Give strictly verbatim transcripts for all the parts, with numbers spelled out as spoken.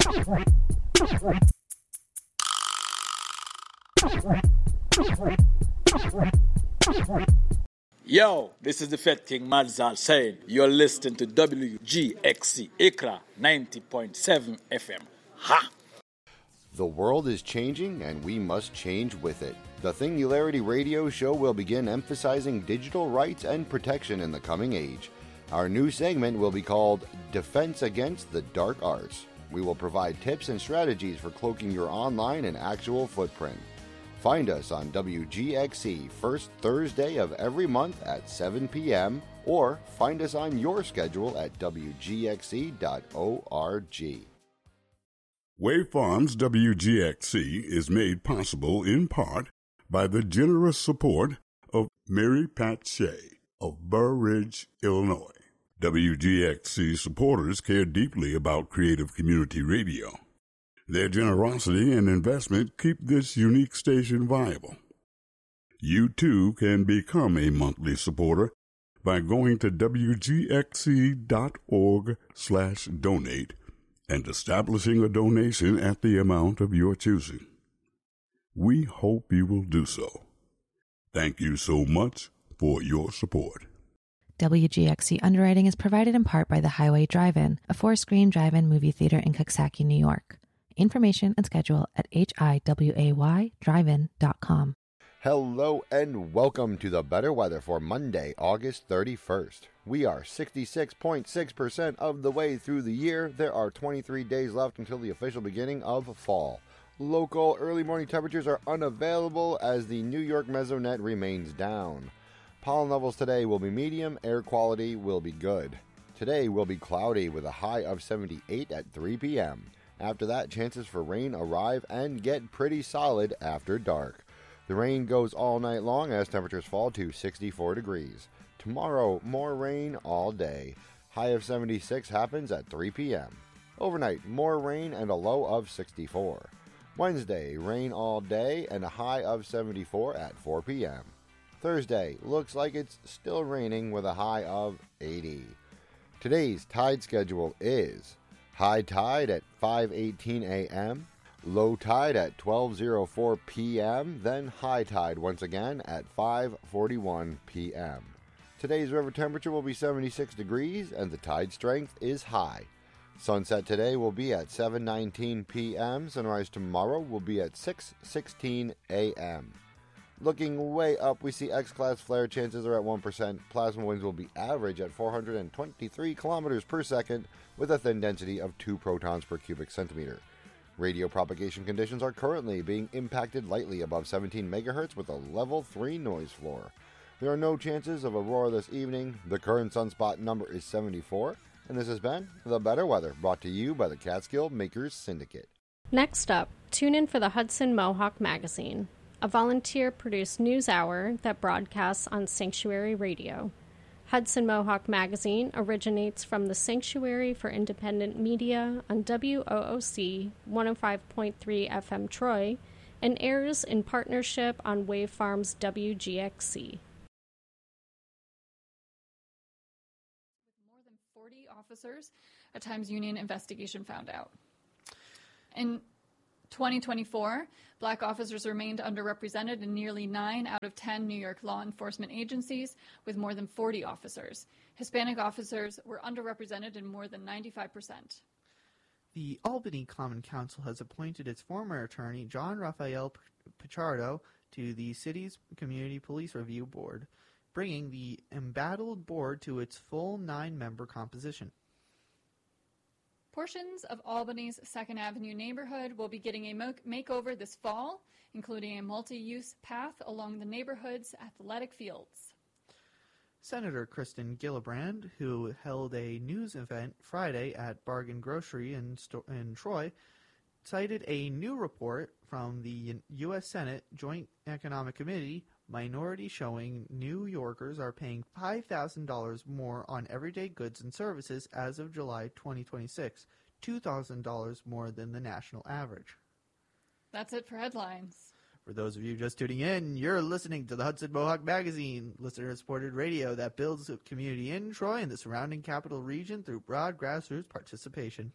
Yo, this is the Fed King Madzal saying you're listening to W G X C Accra ninety point seven F M. Ha! The world is changing and we must change with it. The Singularity Radio Show will begin emphasizing digital rights and protection in the coming age. Our new segment will be called Defense Against the Dark Arts. We will provide tips and strategies for cloaking your online and actual footprint. Find us on W G X C first Thursday of every month at seven p.m. or find us on your schedule at w g x c dot org. Wave Farms W G X C is made possible in part by the generous support of Mary Pat Shea of Burr Ridge, Illinois. W G X C supporters care deeply about creative community radio. Their generosity and investment keep this unique station viable. You too can become a monthly supporter by going to w g x c dot org slash donate and establishing a donation at the amount of your choosing. We hope you will do so. Thank you so much for your support. W G X C underwriting is provided in part by the Highway Drive-In, a four-screen drive-in movie theater in Coxsackie, New York. Information and schedule at h i w a y drive in dot com. Hello and welcome to the Better Weather for Monday, August thirty-first. We are sixty-six point six percent of the way through the year. There are twenty-three days left until the official beginning of fall. Local early morning temperatures are unavailable as the New York mesonet remains down. Pollen levels today will be medium, air quality will be good. Today will be cloudy with a high of seventy-eight at three p.m. After that, chances for rain arrive and get pretty solid after dark. The rain goes all night long as temperatures fall to sixty-four degrees. Tomorrow, more rain all day. High of seventy-six happens at three p.m. Overnight, more rain and a low of sixty-four. Wednesday, rain all day and a high of seventy-four at four p.m. Thursday, looks like it's still raining with a high of eighty. Today's tide schedule is high tide at five eighteen a.m., low tide at twelve oh four p.m., then high tide once again at five forty-one p.m. Today's river temperature will be seventy-six degrees and the tide strength is high. Sunset today will be at seven nineteen p.m. Sunrise tomorrow will be at six sixteen a.m. Looking way up, we see X-class flare chances are at one percent. Plasma winds will be average at four hundred twenty-three kilometers per second with a thin density of two protons per cubic centimeter. Radio propagation conditions are currently being impacted lightly above seventeen megahertz with a level three noise floor. There are no chances of aurora this evening. The current sunspot number is seventy-four. And this has been The Better Weather, brought to you by the Catskill Makers Syndicate. Next up, tune in for the Hudson Mohawk Magazine, a volunteer-produced news hour that broadcasts on Sanctuary Radio. Hudson Mohawk Magazine originates from the Sanctuary for Independent Media on W O O C one oh five point three F M Troy and airs in partnership on Wave Farms W G X C. With more than forty officers, a Times Union investigation found out. In twenty twenty-four, Black officers remained underrepresented in nearly nine out of ten New York law enforcement agencies, with more than forty officers. Hispanic officers were underrepresented in more than ninety-five percent. The Albany Common Council has appointed its former attorney, John Raphael Pichardo, to the city's Community Police Review Board, bringing the embattled board to its full nine-member composition. Portions of Albany's Second Avenue neighborhood will be getting a mo- makeover this fall, including a multi-use path along the neighborhood's athletic fields. Senator Kristen Gillibrand, who held a news event Friday at Bargain Grocery in, Sto- in Troy, cited a new report from the U S Senate Joint Economic Committee minority showing New Yorkers are paying five thousand dollars more on everyday goods and services as of July twenty twenty-six, two thousand dollars more than the national average. That's it for headlines. For those of you just tuning in, you're listening to the Hudson Mohawk Magazine, listener-supported radio that builds a community in Troy and the surrounding capital region through broad grassroots participation.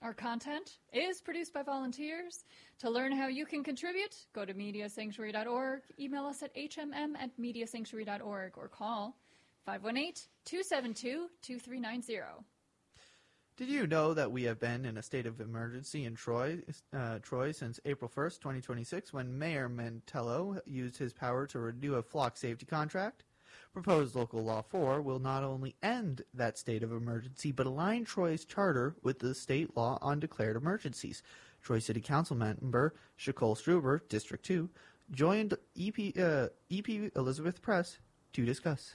Our content is produced by volunteers. To learn how you can contribute, go to media sanctuary dot org, email us at h m m at media sanctuary dot org, or call five one eight, two seven two, two three nine zero. Did you know that we have been in a state of emergency in Troy, uh, Troy since April first, twenty twenty-six, when Mayor Mantello used his power to renew a flock safety contract? Proposed Local Law four will not only end that state of emergency, but align Troy's charter with the state law on declared emergencies. Troy City Council member Shakol Struber, District two, joined E P, uh, E P Elizabeth Press to discuss.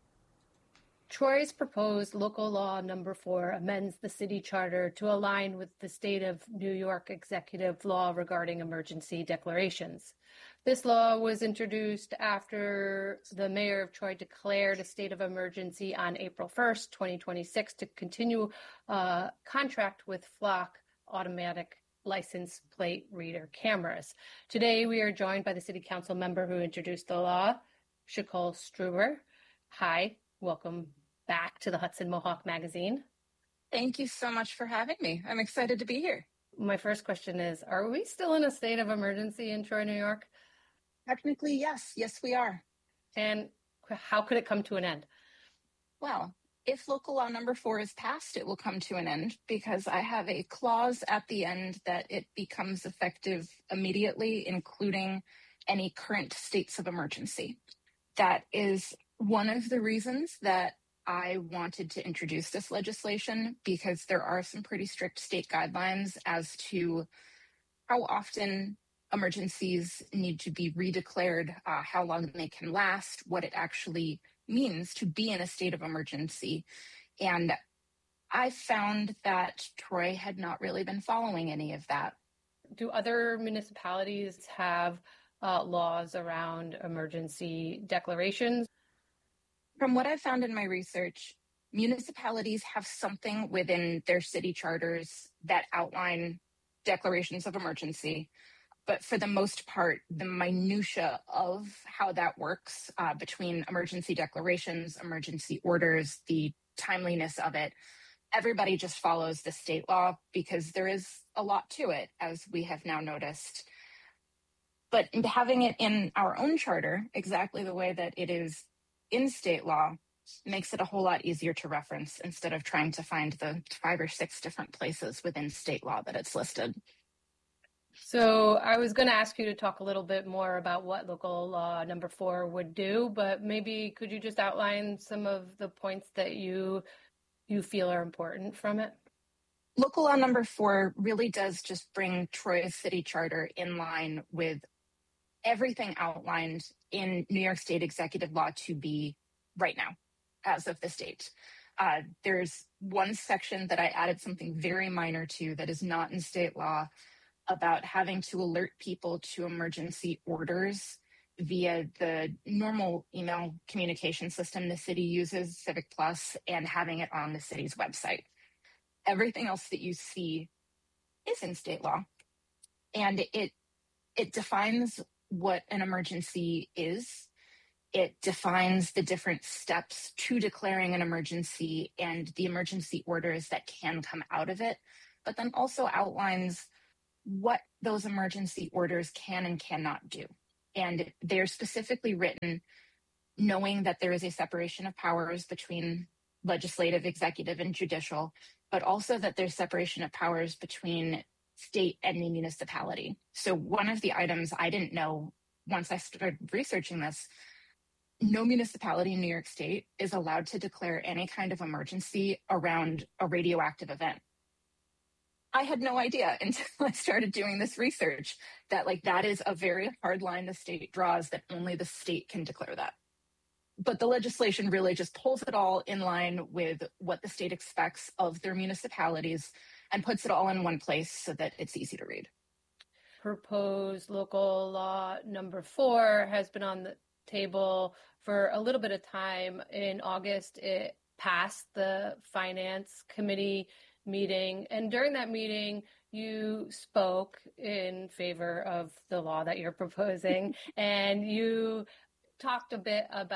Troy's proposed local law number four amends the city charter to align with the state of New York executive law regarding emergency declarations. This law was introduced after the mayor of Troy declared a state of emergency on April first, twenty twenty-six, to continue a contract with Flock automatic license plate reader cameras. Today, we are joined by the city council member who introduced the law, Shakol Struber. Hi, welcome back to the Hudson Mohawk Magazine. Thank you so much for having me. I'm excited to be here. My first question is, are we still in a state of emergency in Troy, New York? Technically, yes. Yes, we are. And how could it come to an end? Well, if local law number four is passed, it will come to an end because I have a clause at the end that it becomes effective immediately, including any current states of emergency. That is one of the reasons that I wanted to introduce this legislation, because there are some pretty strict state guidelines as to how often emergencies need to be redeclared, uh, how long they can last, what it actually means to be in a state of emergency. And I found that Troy had not really been following any of that. Do other municipalities have uh, laws around emergency declarations? From what I've found in my research, municipalities have something within their city charters that outline declarations of emergency. But for the most part, the minutia of how that works uh, between emergency declarations, emergency orders, the timeliness of it, everybody just follows the state law because there is a lot to it, as we have now noticed. But having it in our own charter, exactly the way that it is in state law, makes it a whole lot easier to reference instead of trying to find the five or six different places within state law that it's listed. So I was going to ask you to talk a little bit more about what local law number four would do, but maybe could you just outline some of the points that you you feel are important from it? Local law number four really does just bring Troy's city charter in line with everything outlined in New York State executive law to be right now, as of this date. Uh, there's one section that I added something very minor to that is not in state law, about having to alert people to emergency orders via the normal email communication system the city uses, Civic Plus, and having it on the city's website. Everything else that you see is in state law, and it it defines what an emergency is. It defines the different steps to declaring an emergency and the emergency orders that can come out of it, but then also outlines what those emergency orders can and cannot do. And they're specifically written knowing that there is a separation of powers between legislative, executive, and judicial, but also that there's separation of powers between state and the municipality. So one of the items I didn't know once I started researching this, no municipality in New York State is allowed to declare any kind of emergency around a radioactive event. I had no idea until I started doing this research that like that is a very hard line the state draws, that only the state can declare that. But the legislation really just pulls it all in line with what the state expects of their municipalities and puts it all in one place so that it's easy to read. Proposed local law number four has been on the table for a little bit of time. In August, it passed the Finance Committee meeting, and during that meeting you spoke in favor of the law that you're proposing and you talked a bit about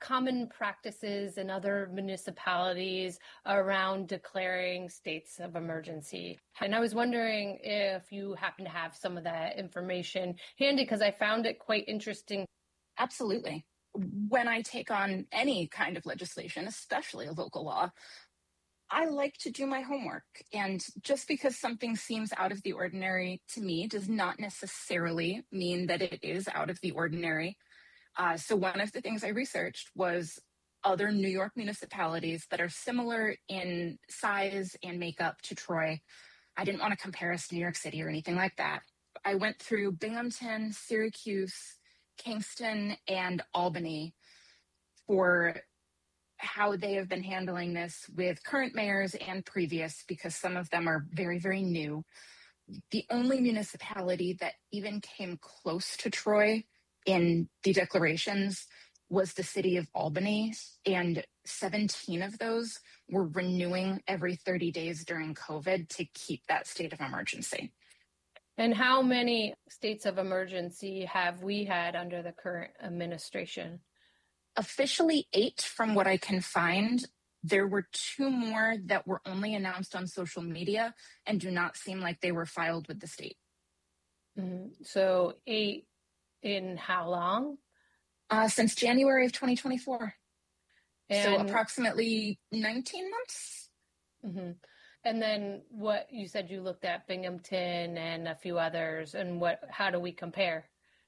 common practices in other municipalities around declaring states of emergency. And I was wondering if you happen to have some of that information handy, because I found it quite interesting. Absolutely. When I take on any kind of legislation, especially a local law, I like to do my homework. And just because something seems out of the ordinary to me does not necessarily mean that it is out of the ordinary. Uh, so one of the things I researched was other New York municipalities that are similar in size and makeup to Troy. I didn't want to compare us to New York City or anything like that. I went through Binghamton, Syracuse, Kingston, and Albany for how they have been handling this with current mayors and previous, because some of them are very, very new. The only municipality that even came close to Troy in the declarations was the city of Albany, and seventeen of those were renewing every thirty days during COVID to keep that state of emergency. And how many states of emergency have we had under the current administration? Officially eight, from what I can find. There were two more that were only announced on social media and do not seem like they were filed with the state. Mm-hmm. So eight in how long? Uh, since January of twenty twenty-four. And, so approximately nineteen months. Mm-hmm. And then what you said you looked at Binghamton and a few others, and what? How do we compare?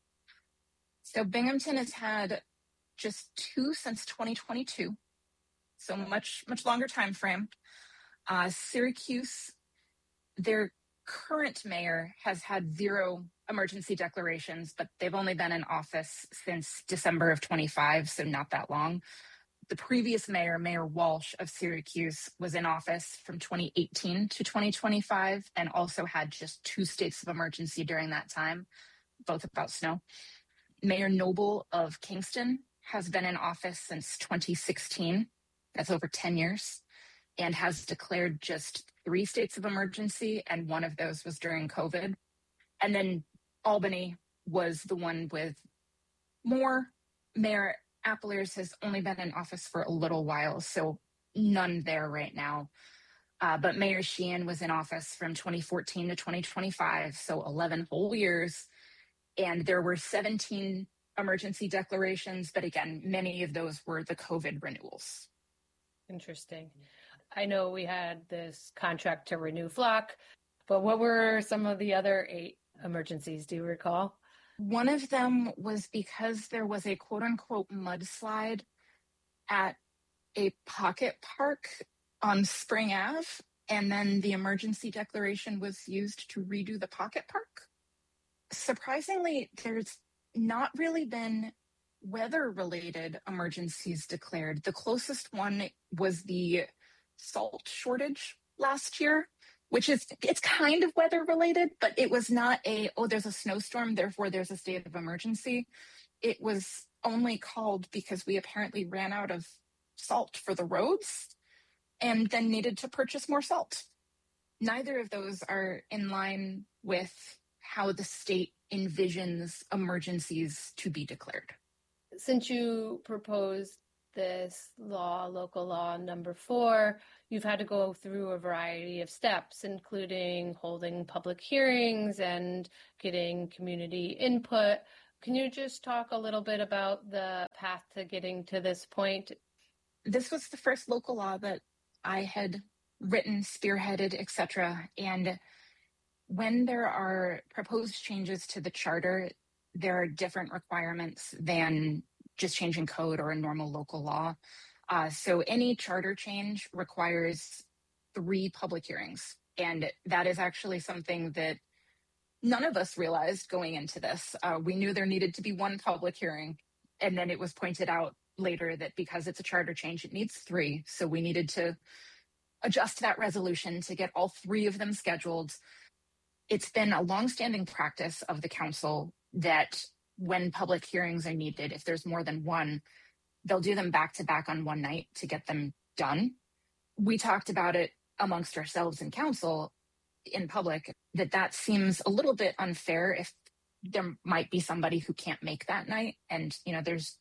So Binghamton has had just two since twenty twenty-two, so much much longer time frame. Uh, Syracuse, their current mayor has had zero emergency declarations, but they've only been in office since December of twenty-five, so not that long. The previous mayor, Mayor Walsh of Syracuse, was in office from twenty eighteen to twenty twenty-five and also had just two states of emergency during that time, both about snow. Mayor Noble of Kingston has been in office since twenty sixteen. That's over ten years, and has declared just three states of emergency, and one of those was during COVID. And then Albany was the one with more. Mayor Applers has only been in office for a little while, so none there right now. Uh, but Mayor Sheehan was in office from twenty fourteen to twenty twenty-five, so eleven whole years. And there were seventeen emergency declarations, but again, many of those were the COVID renewals. Interesting. I know we had this contract to renew Flock, but what were some of the other eight emergencies? Do you recall? One of them was because there was a quote unquote mudslide at a pocket park on Spring Avenue, and then the emergency declaration was used to redo the pocket park. Surprisingly, there's not really been weather-related emergencies declared. The closest one was the salt shortage last year, which is, it's kind of weather-related, but it was not a, oh, there's a snowstorm, therefore there's a state of emergency. It was only called because we apparently ran out of salt for the roads and then needed to purchase more salt. Neither of those are in line with how the state envisions emergencies to be declared. Since you proposed this law, local law number four, you've had to go through a variety of steps, including holding public hearings and getting community input. Can you just talk a little bit about the path to getting to this point? This was the first local law that I had written, spearheaded, et cetera. And when there are proposed changes to the charter, there are different requirements than just changing code or a normal local law. Uh, so any charter change requires three public hearings. And that is actually something that none of us realized going into this. Uh, we knew there needed to be one public hearing. And then it was pointed out later that because it's a charter change, it needs three. So we needed to adjust that resolution to get all three of them scheduled. It's been a longstanding practice of the council that when public hearings are needed, if there's more than one, they'll do them back to back on one night to get them done. We talked about it amongst ourselves in council, in public, that that seems a little bit unfair if there might be somebody who can't make that night. And, you know, there's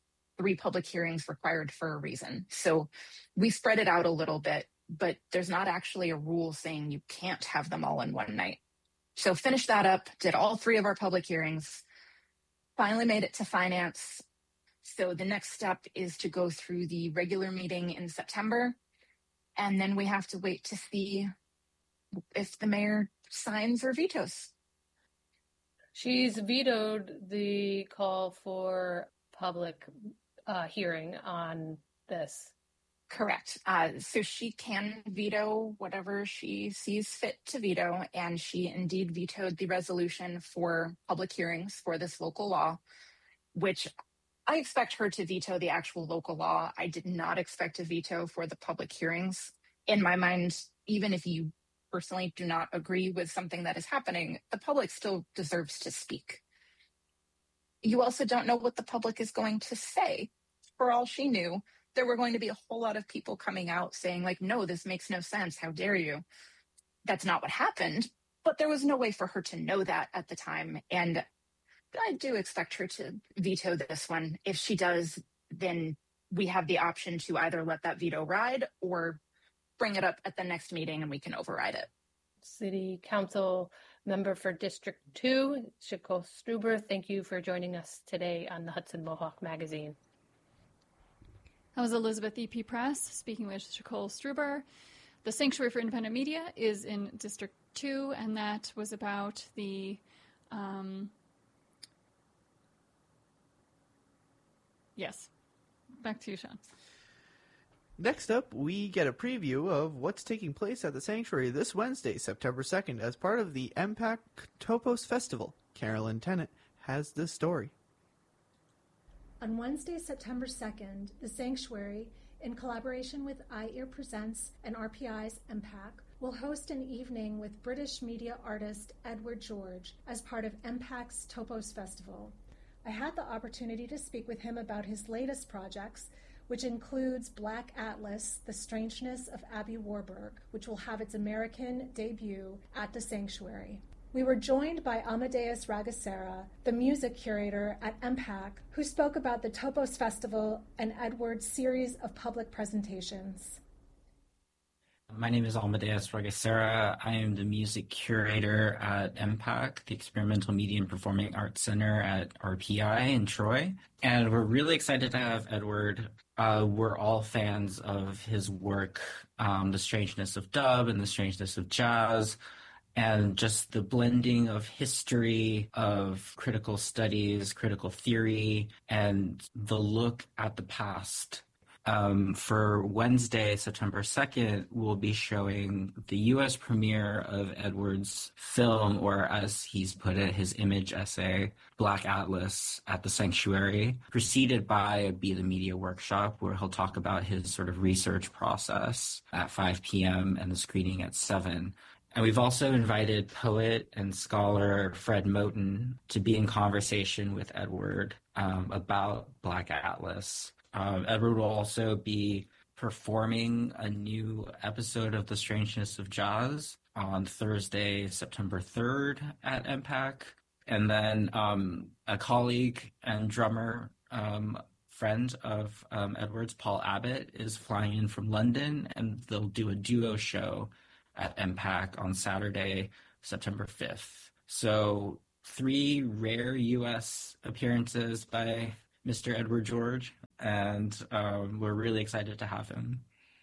three public hearings required for a reason. So we spread it out a little bit, but there's not actually a rule saying you can't have them all in one night. So finished that up, did all three of our public hearings, finally made it to finance. So the next step is to go through the regular meeting in September, and then we have to wait to see if the mayor signs or vetoes. She's vetoed the call for public uh, hearing on this. Correct. Uh, so she can veto whatever she sees fit to veto, and she indeed vetoed the resolution for public hearings for this local law, which I expect her to veto the actual local law. I did not expect a veto for the public hearings. In my mind, even if you personally do not agree with something that is happening, the public still deserves to speak. You also don't know what the public is going to say. For all she knew, there were going to be a whole lot of people coming out saying, like, no, this makes no sense. How dare you? That's not what happened, but there was no way for her to know that at the time. And I do expect her to veto this one. If she does, then we have the option to either let that veto ride or bring it up at the next meeting and we can override it. City Council member for District two, Nicole Struber, thank you for joining us today on the Hudson Mohawk Magazine. That was Elizabeth E P Press speaking with Nicole Struber. The Sanctuary for Independent Media is in District two, and that was about the um, yes. Back to you, Sean. Next up, we get a preview of what's taking place at the Sanctuary this Wednesday, September second, as part of the M PAC Topos Festival. Carolyn Tennant has this story. On Wednesday, September second, the Sanctuary, in collaboration with iEar Presents and R P I's M PAC, will host an evening with British media artist Edward George as part of M PAC's Topos Festival. I had the opportunity to speak with him about his latest projects, which includes Black Atlas, The Strangeness of Abby Warburg, which will have its American debut at the Sanctuary. We were joined by Amadeus Ragasera, the music curator at M PAC, who spoke about the Topos Festival and Edward's series of public presentations. My name is Amadeus Ragasera. I am the music curator at M PAC, the Experimental Media and Performing Arts Center at R P I in Troy. And we're really excited to have Edward. Uh, we're all fans of his work, um, The Strangeness of Dub and The Strangeness of Jazz, and just the blending of history, of critical studies, critical theory, and the look at the past. Um, for Wednesday, September second, we'll be showing the U S premiere of Edward's film, or as he's put it, his image essay, Black Atlas, at the Sanctuary, preceded by a Be the Media workshop where he'll talk about his sort of research process at five p.m. and the screening at seven. And we've also invited poet and scholar Fred Moten to be in conversation with Edward um, about Black Atlas. Um, Edward will also be performing a new episode of The Strangeness of Jazz on Thursday, September third at M PAC. And then um, a colleague and drummer, um, friend of um, Edward's, Paul Abbott, is flying in from London, and they'll do a duo show at M PAC on Saturday, September fifth. So three rare U S appearances by Mister Edward George, and um, we're really excited to have him.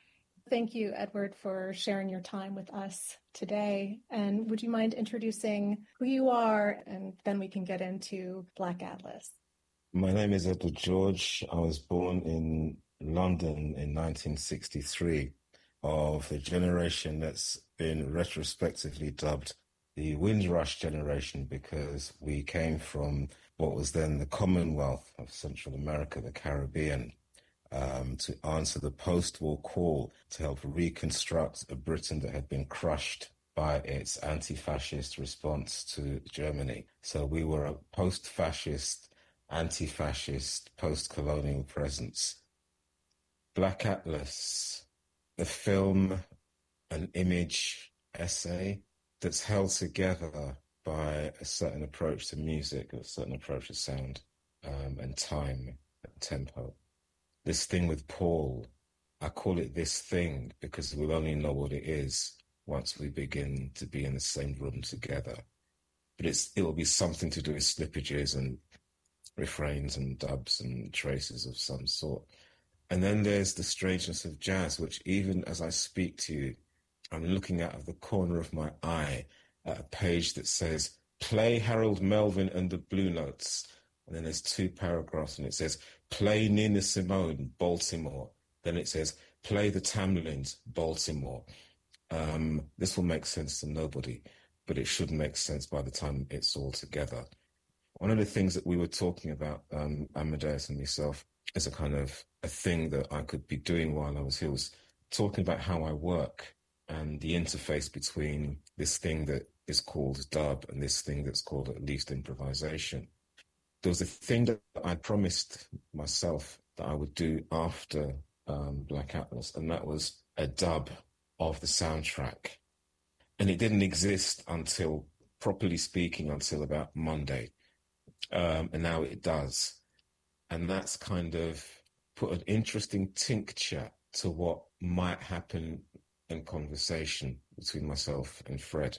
Thank you, Edward, for sharing your time with us today. And would you mind introducing who you are, and then we can get into Black Atlas? My name is Edward George. I was born in London in nineteen sixty-three, of the generation that's been retrospectively dubbed the Windrush generation, because we came from what was then the Commonwealth of Central America, the Caribbean, um, to answer the post-war call to help reconstruct a Britain that had been crushed by its anti-fascist response to Germany. So we were a post-fascist, anti-fascist, post-colonial presence. Black Atlas, a film, an image, essay that's held together by a certain approach to music, a certain approach to sound, um, and time and tempo. this thing with Paul, I call it this thing because we'll only know what it is once we begin to be in the same room together. But it's it'll be something to do with slippages and refrains and dubs and traces of some sort. And then there's the strangeness of jazz, which even as I speak to you, I'm looking out of the corner of my eye at a page that says, play Harold Melvin and the Blue Notes. And then there's two paragraphs and it says, play Nina Simone, Baltimore. Then it says, play the Tamlins, Baltimore. Um, this will make sense to nobody, but it should make sense by the time it's all together. One of the things that we were talking about, um, Amadeus and myself, is a kind of a thing that I could be doing while I was here, was talking about how I work and the interface between this thing that is called dub and this thing that's called at least improvisation. There was a thing that I promised myself that I would do after um, Black Atlas, and that was a dub of the soundtrack. And it didn't exist until, properly speaking, until about Monday. Um, and now it does. And that's kind of put an interesting tincture to what might happen in conversation between myself and Fred.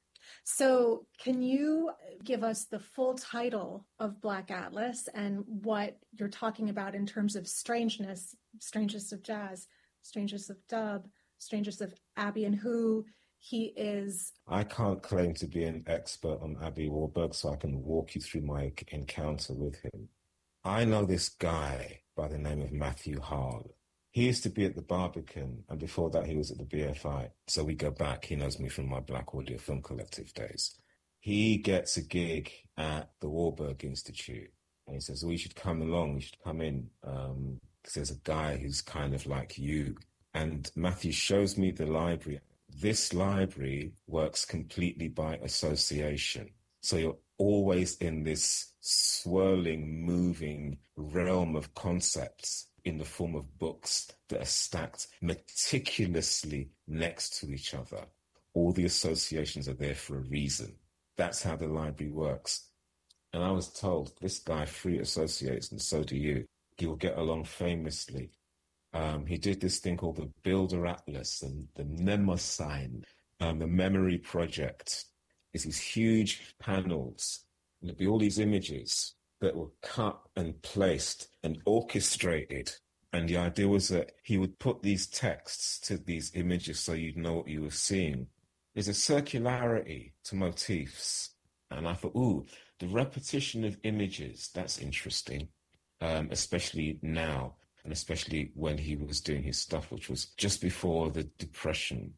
So can you give us the full title of Black Atlas and what you're talking about in terms of strangeness, strangeness of jazz, strangeness of dub, strangeness of Abbey, and who he is? I can't claim to be an expert on Abbey Warburg, so I can walk you through my encounter with him. I know this guy by the name of Matthew Hall. He used to be at the Barbican, and before that he was at the B F I. So we go back. He knows me from my Black Audio Film Collective days. He gets a gig at the Warburg Institute, and he says, oh, you should come along, you should come in, um, because there's a guy who's kind of like you. And Matthew shows me the library. This library works completely by association. So you're always in this swirling, moving realm of concepts in the form of books that are stacked meticulously next to each other. All the associations are there for a reason. That's how the library works. And I was told, this guy free associates, and so do you. He will get along famously. Um, he did this thing called the Builder Atlas and the Mnemosyne, um, the Memory Project. It's these huge panels, and there'd be all these images that were cut and placed and orchestrated. And the idea was that he would put these texts to these images so you'd know what you were seeing. There's a circularity to motifs. And I thought, ooh, the repetition of images, that's interesting, um, especially now, and especially when he was doing his stuff, which was just before the Depression.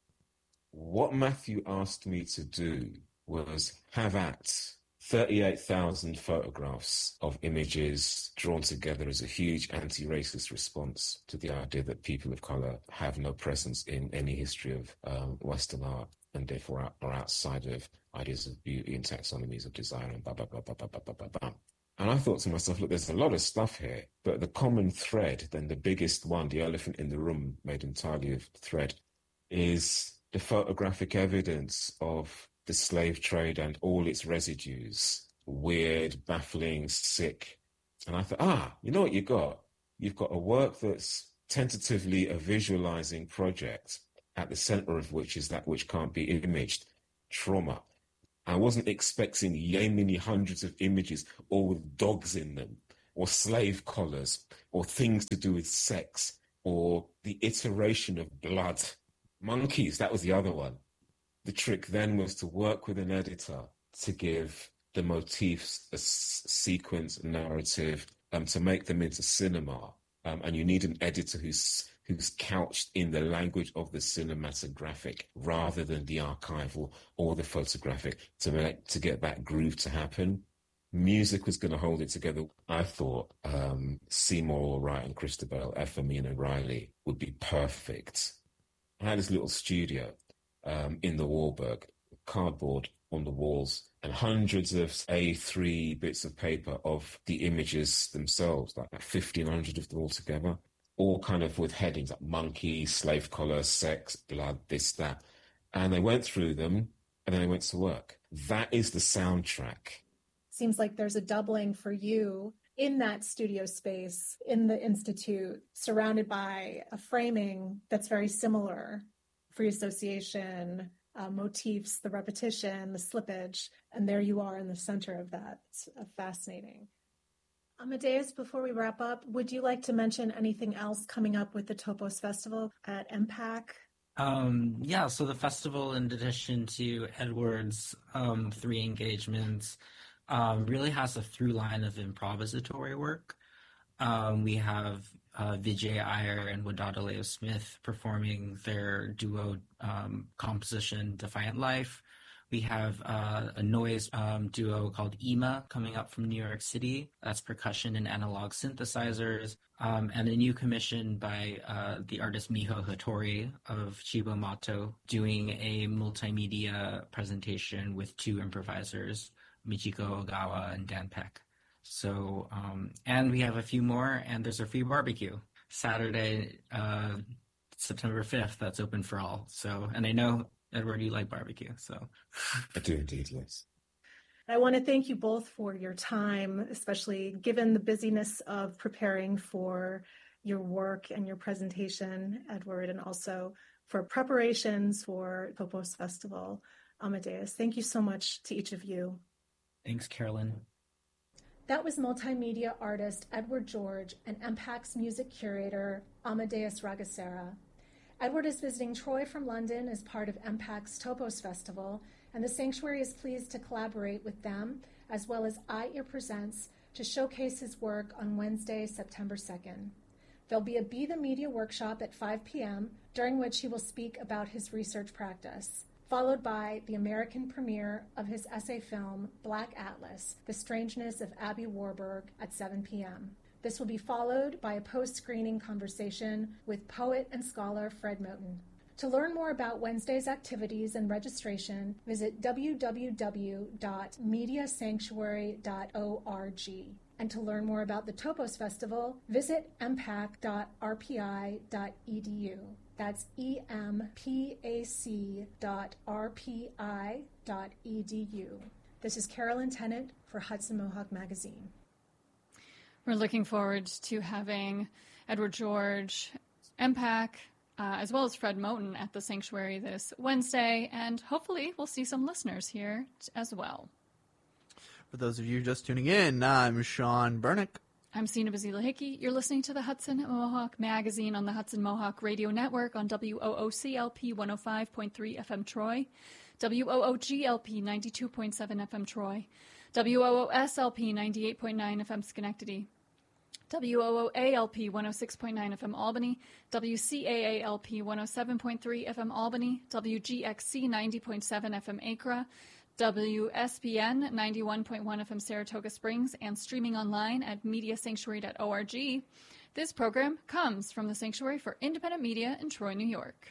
What Matthew asked me to do was have at thirty-eight thousand photographs of images drawn together as a huge anti-racist response to the idea that people of colour have no presence in any history of um, Western art, and therefore are outside of ideas of beauty and taxonomies of desire and blah, blah, blah, blah, blah, blah, blah, blah. And I thought to myself, look, there's a lot of stuff here, but the common thread, then the biggest one, the elephant in the room made entirely of thread, is the photographic evidence of the slave trade and all its residues, weird, baffling, sick. And I thought, ah, you know what you got? You've got a work that's tentatively a visualizing project, at the center of which is that which can't be imaged, trauma. I wasn't expecting yay many hundreds of images, all with dogs in them, or slave collars, or things to do with sex, or the iteration of blood. Monkeys, that was the other one. The trick then was to work with an editor to give the motifs a s- sequence, a narrative, um, to make them into cinema. Um, and you need an editor who's who's couched in the language of the cinematographic rather than the archival or the photographic to make, to get that groove to happen. Music was going to hold it together. I thought um, Seymour Wright and Christabel Efemina Riley would be perfect. I had this little studio um, in the Warburg, cardboard on the walls, and hundreds of A three bits of paper of the images themselves, like fifteen hundred of them all together, all kind of with headings like monkey, slave collar, sex, blood, this, that. And they went through them, and then they went to work. That is the soundtrack. Seems like there's a doubling for you in that studio space in the Institute, surrounded by a framing that's very similar, free association, uh, motifs, the repetition, the slippage, and there you are in the center of that. It's uh, fascinating. Amadeus, before we wrap up, would you like to mention anything else coming up with the Topos Festival at M PAC? Um, yeah, so the festival, in addition to Edward's um, three engagements, um, really has a through line of improvisatory work. Um, we have uh, Vijay Iyer and Wadada Smith performing their duo um, composition, Defiant Life. We have uh, a noise um, duo called E M A coming up from New York City. That's percussion and analog synthesizers. Um, and a new commission by uh, the artist Miho Hattori of Chibo Mato doing a multimedia presentation with two improvisers, Michiko Ogawa and Dan Peck. So, um, and we have a few more, and there's a free barbecue Saturday, uh, September fifth. That's open for all. So, and I know, Edward, you like barbecue, so. I do indeed, yes. I want to thank you both for your time, especially given the busyness of preparing for your work and your presentation, Edward, and also for preparations for Topos Festival. Amadeus, thank you so much to each of you. Thanks, Carolyn. That was multimedia artist Edward George and M PAC's music curator Amadeus Ragusera. Edward is visiting Troy from London as part of M PAC's Topos Festival, and the Sanctuary is pleased to collaborate with them, as well as iEar Presents, to showcase his work on Wednesday, September second. There'll be a Be the Media workshop at five p.m., during which he will speak about his research practice, followed by the American premiere of his essay film, Black Atlas, The Strangeness of Abby Warburg, at seven p.m. This will be followed by a post-screening conversation with poet and scholar Fred Moten. To learn more about Wednesday's activities and registration, visit w w w dot media sanctuary dot org. And to learn more about the Topos Festival, visit m pac dot r p i dot e d u. That's E M P A C dot R P I dot E D U. This is Carolyn Tennant for Hudson Mohawk Magazine. We're looking forward to having Edward George, M PAC, uh, as well as Fred Moten at the Sanctuary this Wednesday, and hopefully we'll see some listeners here as well. For those of you just tuning in, I'm Sean Bernick. I'm Sina Bazila Hickey. You're listening to the Hudson Mohawk Magazine on the Hudson Mohawk Radio Network on W O O C L P one oh five point three F M Troy, W O O G L P ninety-two point seven F M Troy, W O O S L P ninety-eight point nine F M Schenectady, W O O A L P one oh six point nine F M Albany, W C A A L P one oh seven point three F M Albany, W G X C ninety point seven F M Acra, W S B N ninety-one point one F M Saratoga Springs, and streaming online at media sanctuary dot org. This program comes from the Sanctuary for Independent Media in Troy, New York.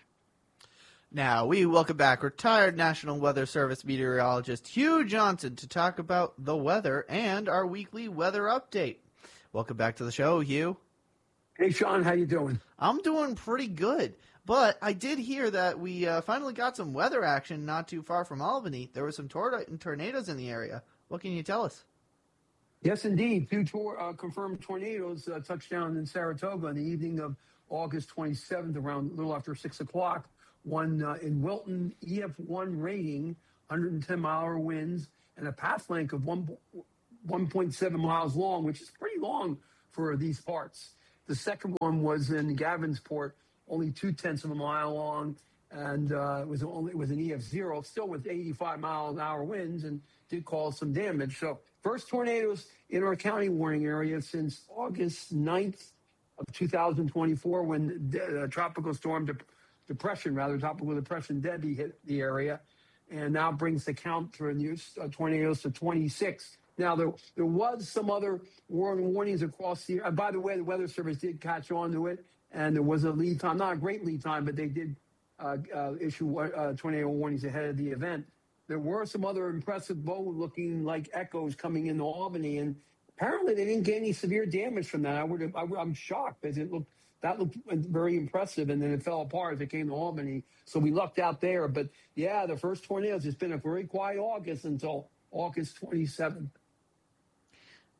Now, we welcome back retired National Weather Service meteorologist Hugh Johnson to talk about the weather and our weekly weather update. Welcome back to the show, Hugh. Hey, Sean, how you doing? I'm doing pretty good. But I did hear that we uh, finally got some weather action not too far from Albany. There were some tor- tornadoes in the area. What can you tell us? Yes, indeed. Two tor- uh, confirmed tornadoes uh, touched down in Saratoga on the evening of August twenty-seventh, around a little after six o'clock. One uh, in Wilton, E F one rating, one hundred ten mile hour winds, and a path length of one, one point seven miles long, which is pretty long for these parts. The second one was in Gavinsport, only two-tenths of a mile long, and uh, it was only it was an E F zero, still with eighty-five mile an hour winds, and did cause some damage. So first tornadoes in our county warning area since August ninth of two thousand twenty-four, when the uh, tropical storm de- depression, rather tropical depression Debbie hit the area, and now brings the count for new uh, tornadoes to twenty-six. Now, there there was some other warnings across the. Uh, by the way, the Weather Service did catch on to it. And there was a lead time, not a great lead time, but they did uh, uh, issue uh, tornado warnings ahead of the event. There were some other impressive bow-looking like echoes coming into Albany, and apparently they didn't get any severe damage from that. I would have, I, I'm shocked because it looked that looked very impressive, and then it fell apart as it came to Albany. So we lucked out there. But yeah, the first tornadoes. It's been a very quiet August until August twenty-seventh.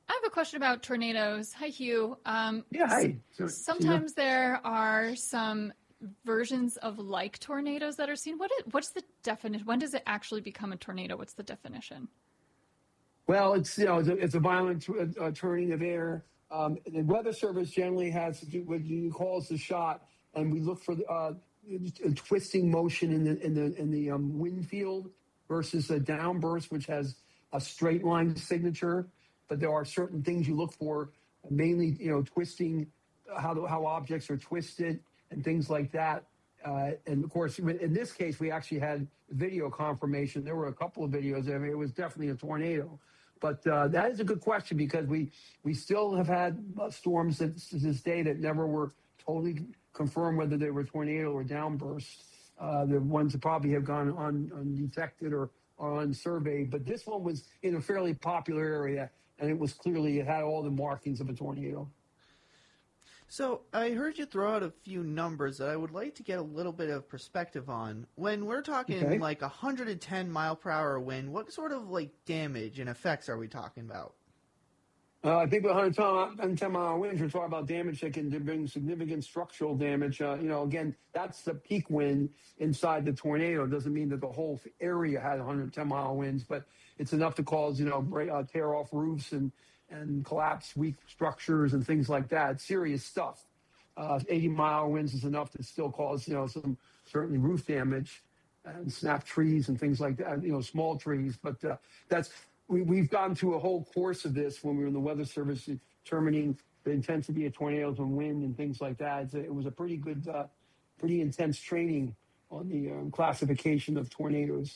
I have a question about tornadoes. Hi, Hugh. Um, yeah, hi. So, sometimes there are some versions of like tornadoes that are seen. What is, what's the definition? When does it actually become a tornado? What's the definition? Well, it's you know it's a, it's a violent uh, turning of air. Um, the Weather Service generally has to do what you call the shot, and we look for uh, a twisting motion in the in the in the um, wind field versus a downburst, which has a straight line signature. But there are certain things you look for, mainly you know twisting, how the, how objects are twisted and things like that. Uh, and of course, in this case, we actually had video confirmation. There were a couple of videos. I mean, it was definitely a tornado. But uh, that is a good question because we, we still have had storms that, to this day that never were totally confirmed whether they were tornado or downburst. Uh, the ones that probably have gone un, undetected or, or unsurveyed. But this one was in a fairly popular area, and it was clearly, it had all the markings of a tornado. So I heard you throw out a few numbers that I would like to get a little bit of perspective on. When we're talking Okay. like one hundred ten mile per hour wind, what sort of like damage and effects are we talking about? Uh, I think with one hundred ten mile winds, we're talking about damage that can bring significant structural damage. Uh, you know, again, that's the peak wind inside the tornado. It doesn't mean that the whole area had one hundred ten mile winds, but it's enough to cause, you know, break, uh, tear off roofs and, and collapse weak structures and things like that. Serious stuff. Uh, eighty mile winds is enough to still cause, you know, some certainly roof damage and snap trees and things like that, you know, small trees. But uh, that's, we, we've gone through a whole course of this when we were in the Weather Service determining the intensity of tornadoes and wind and things like that. It's a, it was a pretty good, uh, pretty intense training on the um, classification of tornadoes.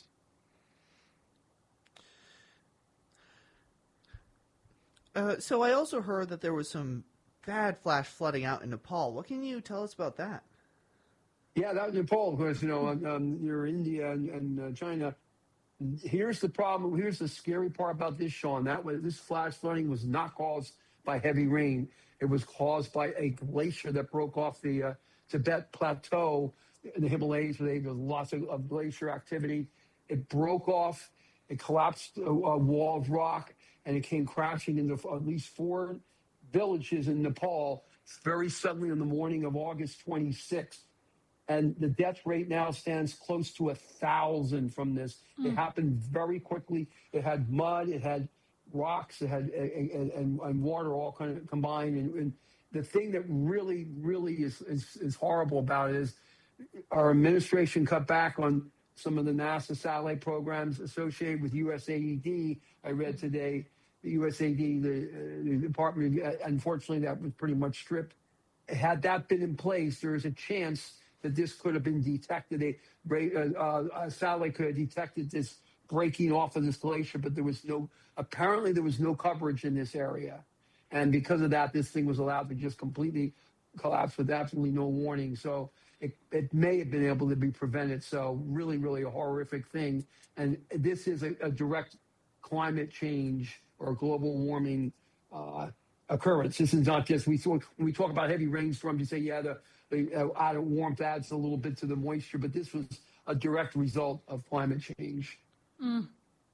Uh, so I also heard that there was some bad flash flooding out in Nepal. What can you tell us about that? Yeah, that was Nepal, of course, you know, um, you're India and, and uh, China. Here's the problem. Here's the scary part about this, Sean. That was, this flash flooding was not caused by heavy rain. It was caused by a glacier that broke off the uh, Tibet Plateau in the Himalayas, where there was lots of, of glacier activity. It broke off. It collapsed a, a wall of rock, and it came crashing into at least four villages in Nepal very suddenly on the morning of August twenty-sixth. And the death rate now stands close to a thousand from this. Mm. It happened very quickly. It had mud, it had rocks, it had and, and, and water all kind of combined. And, and the thing that really, really is, is is horrible about it is our administration cut back on some of the NASA satellite programs associated with U S A I D. I read today the U S A I D, the, uh, the department, uh, unfortunately, that was pretty much stripped. Had that been in place, there is a chance that this could have been detected. A, uh, a satellite could have detected this breaking off of this glacier, but there was no, apparently there was no coverage in this area. And because of that, this thing was allowed to just completely collapse with absolutely no warning. So it, it may have been able to be prevented. So really, really a horrific thing. And this is a, a direct climate change or global warming uh, occurrence. This is not just, we when we talk about heavy rainstorms, you say, yeah, the, the uh, added warmth adds a little bit to the moisture, but this was a direct result of climate change. Mm.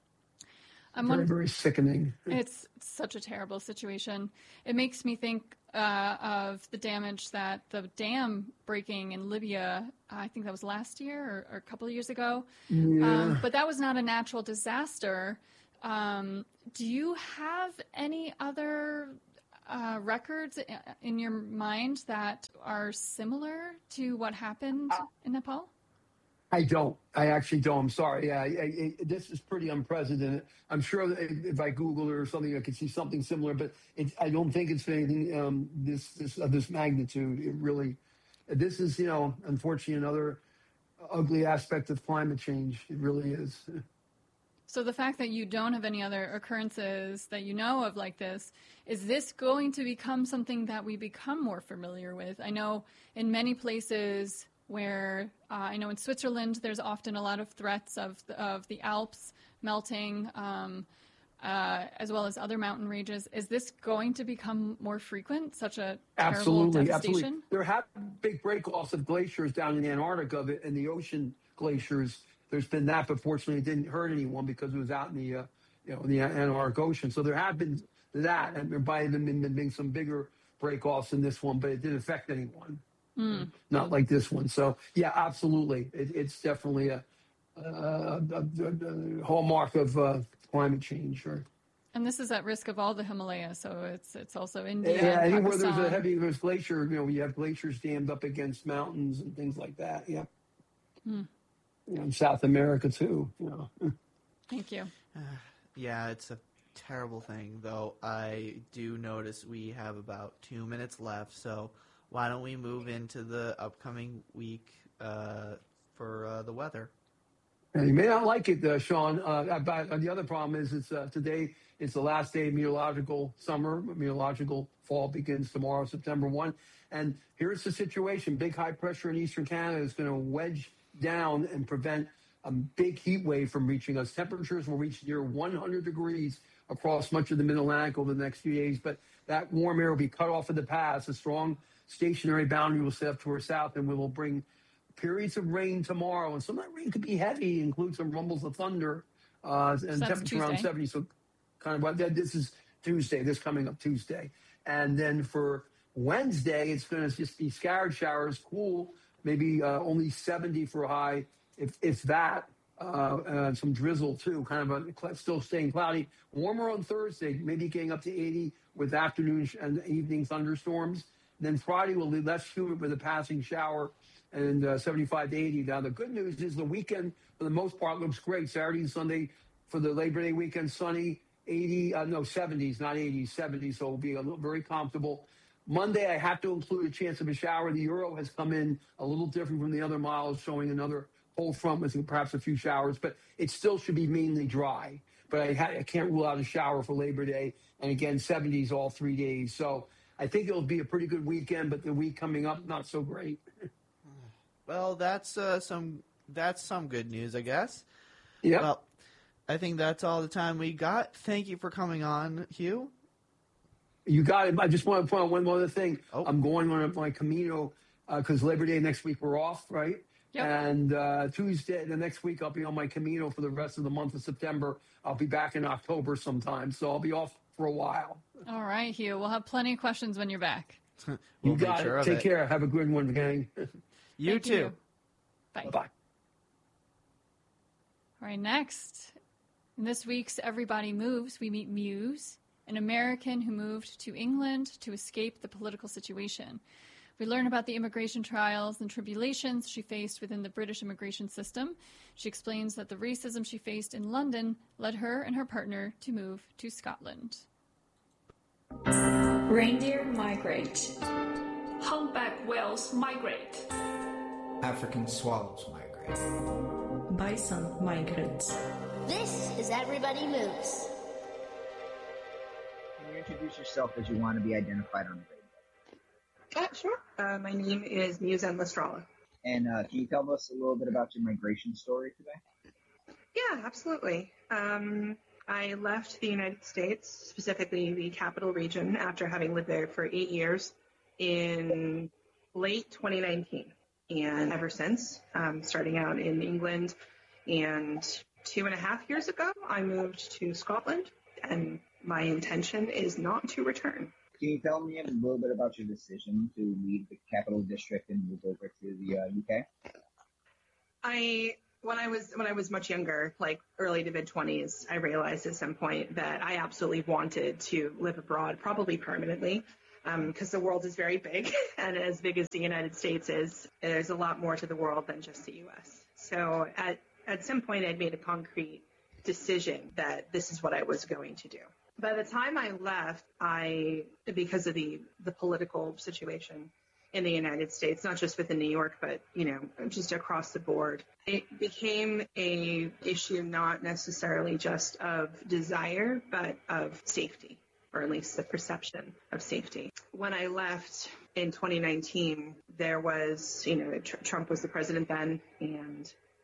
I'm very, one, very sickening. It's such a terrible situation. It makes me think uh, of the damage that the dam breaking in Libya, I think that was last year or, or a couple of years ago. Yeah. Um, but that was not a natural disaster. Um, do you have any other uh, records in your mind that are similar to what happened in Nepal? I don't. I actually don't. I'm sorry. Yeah, I, I, this is pretty unprecedented. I'm sure that if I Google it or something, I could see something similar, but it, I don't think it's anything um, this this of this magnitude. It really, this is, you know, unfortunately another ugly aspect of climate change. It really is. So the fact that you don't have any other occurrences that you know of like this, is this going to become something that we become more familiar with? I know in many places where uh, I know in Switzerland, there's often a lot of threats of the, of the Alps melting, um, uh, as well as other mountain ranges. Is this going to become more frequent, such a terrible absolutely, devastation? Absolutely. There have been big break-offs of glaciers down in Antarctica and the ocean glaciers. There's been that, but fortunately it didn't hurt anyone because it was out in the, uh, you know, in the Antarctic Ocean. So there have been that. And there might have been, been, been some bigger break-offs in this one, but it didn't affect anyone. Mm. Not like this one. So, yeah, absolutely. It, it's definitely a, a, a, a hallmark of uh, climate change. Or, And this is at risk of all the Himalayas, so it's it's also India. yeah, and anywhere Pakistan. there's a heavy there's glacier, you know, you have glaciers dammed up against mountains and things like that. Yeah. Mm. You know, in South America, too. You know. Thank you. Uh, yeah, it's a terrible thing, though. I do notice we have about two minutes left, so why don't we move into the upcoming week uh, for uh, the weather? And you may not like it, uh, Sean. Uh, but uh, the other problem is it's uh, today is the last day of meteorological summer. Meteorological fall begins tomorrow, September first. And here's the situation. Big high pressure in eastern Canada is going to wedge down and prevent a big heat wave from reaching us. Temperatures will reach near one hundred degrees across much of the mid-Atlantic over the next few days. But that warm air will be cut off in the pass. A strong stationary boundary will set up to our south, and we will bring periods of rain tomorrow. And some of that rain could be heavy, include some rumbles of thunder, uh, and So temperature around Tuesday. seventy. So kind of what this is Tuesday, this coming up Tuesday. And then for Wednesday, it's going to just be scattered showers, cool, maybe uh, only seventy for a high, if, if that. Uh, uh, some drizzle, too, kind of a, still staying cloudy. Warmer on Thursday, maybe getting up to eighty with afternoon and evening thunderstorms. Then Friday will be less humid with a passing shower and uh, seventy-five to eighty. Now, the good news is the weekend, for the most part, looks great. Saturday and Sunday for the Labor Day weekend, sunny, eighty, uh, no, seventies, not eighties, seventies, so it'll be a little, very comfortable. Monday, I have to include a chance of a shower. The Euro has come in a little different from the other models, showing another cold front with perhaps a few showers, but it still should be mainly dry. But I, ha- I can't rule out a shower for Labor Day. And again, seventies all three days. So I think it'll be a pretty good weekend, but the week coming up, not so great. Well, that's uh, some that's some good news, I guess. Yeah. Well, I think that's all the time we got. Thank you for coming on, Hugh. You got it. I just want to point out one more other thing. Oh. I'm going on my Camino because uh, Labor Day next week we're off, right? Yep. And uh, Tuesday, the next week, I'll be on my Camino for the rest of the month of September. I'll be back in October sometime, so I'll be off for a while. All right, Hugh. We'll have plenty of questions when you're back. We'll You make got sure it. of Take it. care. Have a good one, gang. You Thank too. you. Bye. Bye. All right, next. In this week's Everybody Moves, we meet Muse, an American who moved to England to escape the political situation. We learn about the immigration trials and tribulations she faced within the British immigration system. She explains that the racism she faced in London led her and her partner to move to Scotland. Reindeer migrate. Humpback whales migrate. African swallows migrate. Bison migrants. This is Everybody Moves. Can you introduce yourself as you want to be identified on the radio? Uh, sure. Uh, my name is Muse Lestrala. And uh, can you tell us a little bit about your migration story today? Yeah, absolutely. Um, I left the United States, specifically the capital region, after having lived there for eight years in late twenty nineteen. And ever since, um, starting out in England, and two and a half years ago, I moved to Scotland, and my intention is not to return. Can you tell me a little bit about your decision to leave the Capital District and move over to the uh, U K? I when I was when I was much younger, like early to mid twenties, I realized at some point that I absolutely wanted to live abroad, probably permanently, because um, the world is very big, and as big as the United States is, there's a lot more to the world than just the U S. So at at some point, I'd made a concrete decision that this is what I was going to do. By the time I left, I, because of the, the political situation in the United States, not just within New York, but, you know, just across the board, it became a issue not necessarily just of desire, but of safety, or at least the perception of safety. When I left in twenty nineteen, there was, you know, tr- Trump was the president then, and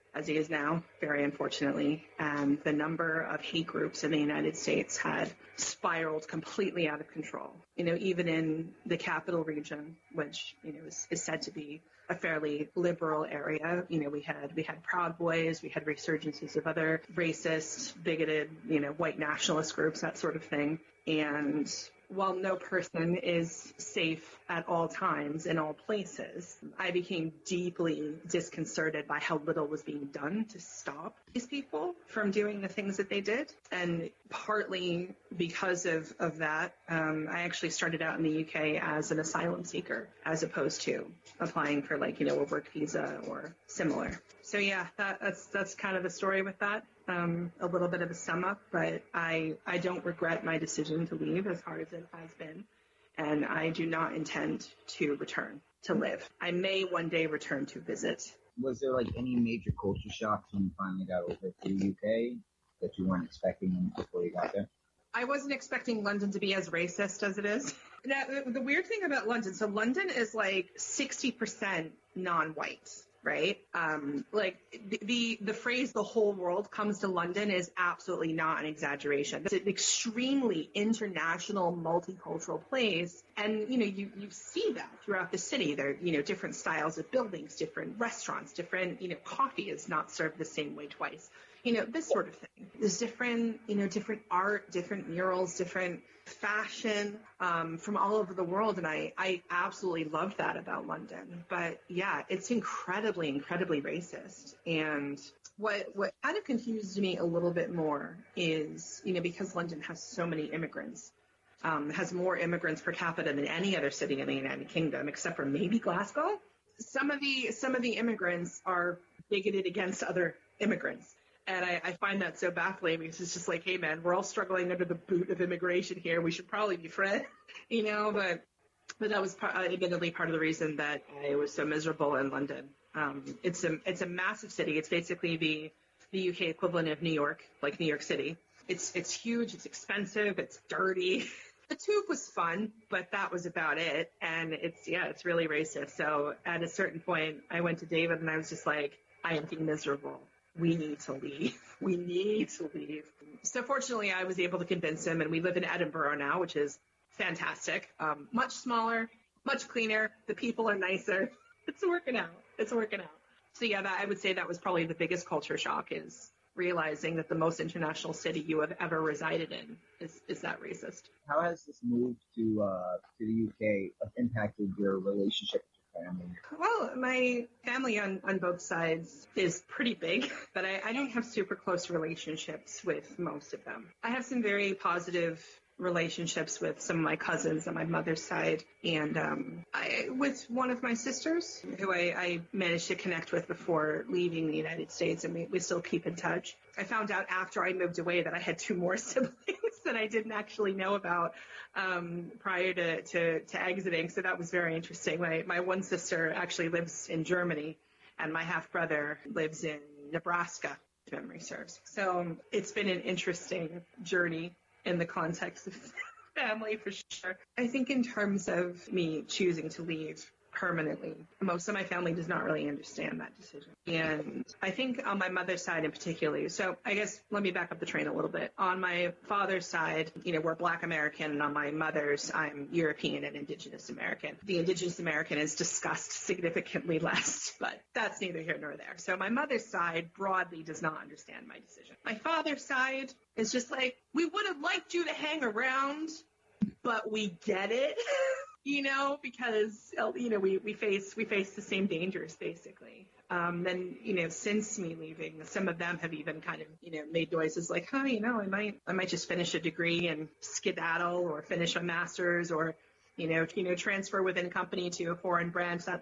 as he is now, very unfortunately. And the number of hate groups in the United States had spiraled completely out of control. You know, even in the capital region, which, you know, is, is said to be a fairly liberal area. You know, we had we had Proud Boys, we had resurgences of other racist, bigoted, you know, white nationalist groups, that sort of thing. And while no person is safe at all times in all places, I became deeply disconcerted by how little was being done to stop these people from doing the things that they did. And partly because of, of that, um, I actually started out in the U K as an asylum seeker, as opposed to applying for, like, you know, a work visa or similar. So yeah, that, that's that's kind of the story with that. Um, a little bit of a sum up, but I, I don't regret my decision to leave, as hard as it has been. And I do not intend to return to live. I may one day return to visit. Was there like any major culture shocks when you finally got over to the U K that you weren't expecting before you got there? I wasn't expecting London to be as racist as it is. Now, the, the weird thing about London, so London is like sixty percent non-white. Right? Um, like the, the the phrase "the whole world comes to London" is absolutely not an exaggeration. It's an extremely international, multicultural place, and you know you you see that throughout the city. There are, you know, different styles of buildings, different restaurants, different, you know, coffee is not served the same way twice. You know, this sort of thing. There's different, you know, different art, different murals, different fashion um, from all over the world. And I, I absolutely loved that about London. But yeah, it's incredibly, incredibly racist. And what, what kind of confused me a little bit more is, you know, because London has so many immigrants, um, has more immigrants per capita than any other city in the United Kingdom, except for maybe Glasgow. Some of the, some of the immigrants are bigoted against other immigrants. And I, I find that so baffling, because it's just like, hey, man, we're all struggling under the boot of immigration here. We should probably be friends, you know. But but that was part, uh, admittedly part of the reason that I was so miserable in London. Um, it's a it's a massive city. It's basically the the U K equivalent of New York, like New York City. It's it's huge. It's expensive. It's dirty. The tube was fun, but that was about it. And it's yeah, it's really racist. So at a certain point, I went to David and I was just like, I am being miserable. We need to leave. We need to leave. So fortunately, I was able to convince him, and we live in Edinburgh now, which is fantastic. Um, much smaller, much cleaner. The people are nicer. It's working out. It's working out. So yeah, that, I would say that was probably the biggest culture shock, is realizing that the most international city you have ever resided in is, is that racist. How has this move to uh, to the U K impacted your relationship with your family? Well, my family on, on both sides is pretty big, but I, I don't have super close relationships with most of them. I have some very positive relationships with some of my cousins on my mother's side, and um, I, with one of my sisters, who I, I managed to connect with before leaving the United States, and we, we still keep in touch. I found out after I moved away that I had two more siblings that I didn't actually know about um, prior to, to, to exiting, so that was very interesting. My, my one sister actually lives in Germany, and my half-brother lives in Nebraska, if memory serves. So um, it's been an interesting journey in the context of family, for sure. I think in terms of me choosing to leave permanently, most of my family does not really understand that decision. And I think on my mother's side in particular, so I guess let me back up the train a little bit. On my father's side, you know, we're Black American, and on my mother's, I'm European and Indigenous American. The Indigenous American is discussed significantly less, but that's neither here nor there. So my mother's side broadly does not understand my decision. My father's side is just like, we would have liked you to hang around, but we get it. You know, because, you know, we, we face we face the same dangers, basically. Um, then, you know, since me leaving, some of them have even kind of, you know, made noises like, huh, you know, I might I might just finish a degree and skedaddle, or finish a master's, or, you know, you know, transfer within a company to a foreign branch, that